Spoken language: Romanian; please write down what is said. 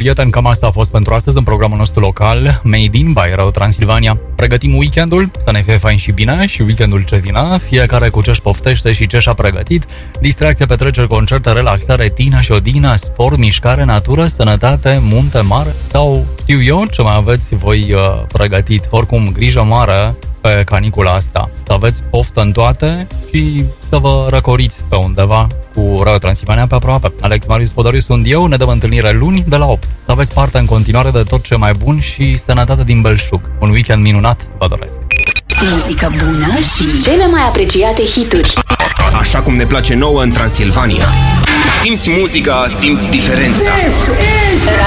prieteni, cam asta a fost pentru astăzi în programul nostru local Made in by Radio Transilvania. Pregătim weekendul, să ne fie fain și bine și weekendul ce vine, fiecare cu ce-și poftește și ce și-a pregătit. Distracție, petreceri, concerte, relaxare, tina și odină, sport, mișcare, natură, sănătate, munte, mare sau știu eu ce mai aveți voi pregătit. Oricum, grijă mare pe canicula asta. Să aveți poftă în toate și să vă răcoriți pe undeva cu Radio Transilvania pe aproape. Alex Marius Podoriu sunt eu, ne dăm întâlnire luni de la 8. Să aveți parte în continuare de tot ce mai bun și sănătate din belșug. Un weekend minunat, vă doresc! Muzică bună și cele mai apreciate hituri. Așa cum ne place nouă în Transilvania. Simți muzica, simți diferența.